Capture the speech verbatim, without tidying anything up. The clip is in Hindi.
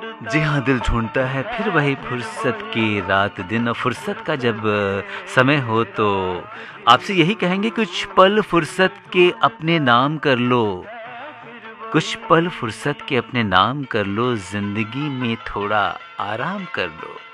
जी हाँ, दिल ढूँढता है फिर वही फुर्सत की रात दिन और फुर्सत का जब समय हो तो आपसे यही कहेंगे कुछ पल फुर्सत के अपने नाम कर लो। कुछ पल फुर्सत के अपने नाम कर लो, ज़िंदगी में थोड़ा आराम कर लो।